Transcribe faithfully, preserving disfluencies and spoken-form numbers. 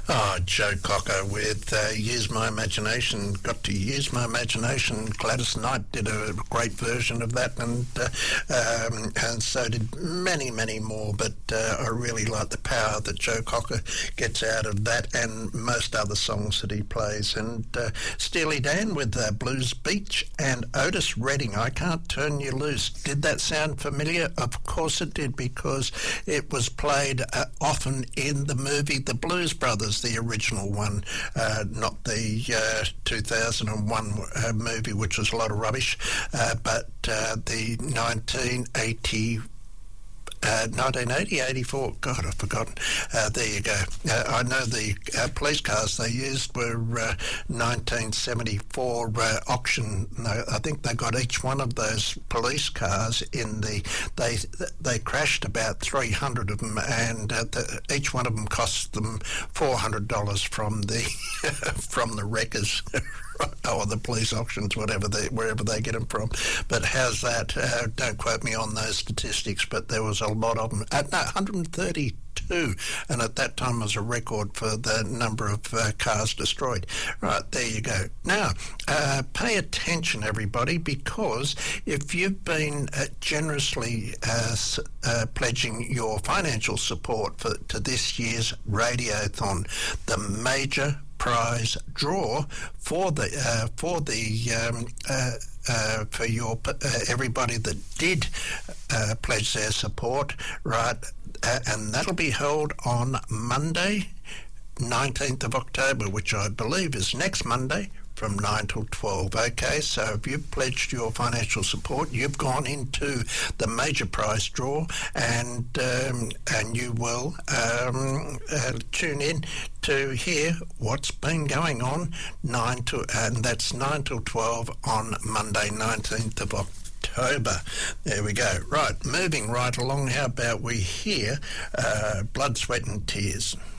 Oh, Joe Cocker with uh, Use My Imagination. Got to use my imagination. Gladys Knight did a great version of that, and uh, um, and so did many, many more. But uh, I really like the power that Joe Cocker gets out of that and most other songs that he plays. And uh, Steely Dan with uh, Blues Beach and Otis Redding, I Can't Turn You Loose. Did that sound familiar? Of course it did, because it was played uh, often in the movie The Blues Brothers, the original one, uh, not the uh, two thousand one uh, movie, which was a lot of rubbish, uh, but uh, the nineteen eighty Uh, nineteen eighty, eighty-four, God, I've forgotten. Uh, there you go. Uh, I know the uh, police cars they used were uh, nineteen seventy-four uh, auction. No, I think they got each one of those police cars in the, they they crashed about three hundred of them, and uh, the, each one of them cost them four hundred dollars from the, from the wreckers. Or the police auctions, whatever they, wherever they get them from. But how's that? Uh, don't quote me on those statistics, but there was a lot of them. Uh, no, one hundred thirty-two, and at that time was a record for the number of uh, cars destroyed. Right, there you go. Now, uh, pay attention, everybody, because if you've been uh, generously uh, uh, pledging your financial support for to this year's Radiothon, the major prize draw for the uh, for the um, uh, uh, for your uh, everybody that did uh, pledge their support, right? Uh, and that'll be held on Monday, nineteenth of October, which I believe is next Monday, from nine till twelve. Okay, so if you've pledged your financial support, you've gone into the major prize draw, and um, and you will um, uh, tune in to hear what's been going on nine to and that's nine till twelve on Monday, nineteenth of October. There we go. Right, moving right along. How about we hear uh, Blood, Sweat and Tears?